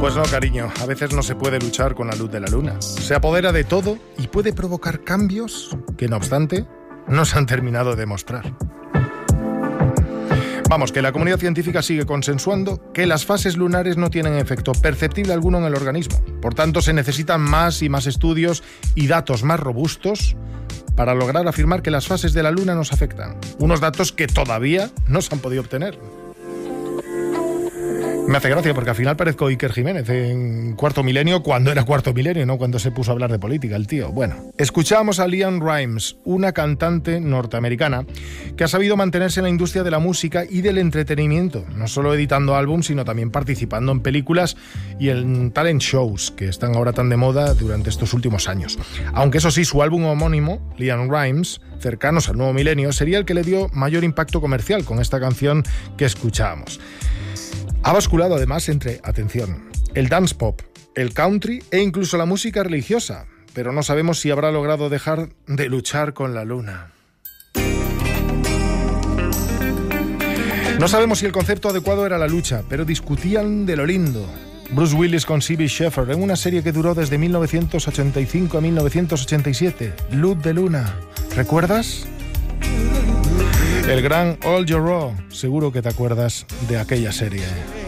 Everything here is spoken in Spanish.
Pues no, cariño, a veces no se puede luchar con la luz de la luna. Se apodera de todo y puede provocar cambios que, no obstante, no se han terminado de demostrar. Vamos, que la comunidad científica sigue consensuando que las fases lunares no tienen efecto perceptible alguno en el organismo. Por tanto, se necesitan más y más estudios y datos más robustos para lograr afirmar que las fases de la luna nos afectan. Unos datos que todavía no se han podido obtener. Me hace gracia porque al final parezco Iker Jiménez en Cuarto Milenio cuando era Cuarto Milenio, no cuando se puso a hablar de política el tío. Bueno, escuchamos a LeAnn Rimes, una cantante norteamericana que ha sabido mantenerse en la industria de la música y del entretenimiento, no solo editando álbumes, sino también participando en películas y en talent shows que están ahora tan de moda durante estos últimos años. Aunque eso sí, su álbum homónimo, LeAnn Rimes, cercanos al nuevo milenio, sería el que le dio mayor impacto comercial con esta canción que escuchábamos. Ha basculado además entre, atención, el dance pop, el country e incluso la música religiosa, pero no sabemos si habrá logrado dejar de luchar con la luna. No sabemos si el concepto adecuado era la lucha, pero discutían de lo lindo. Bruce Willis con C.B. Shepard en una serie que duró desde 1985 a 1987, Luz de Luna. ¿Recuerdas? El gran All Your Raw, seguro que te acuerdas de aquella serie.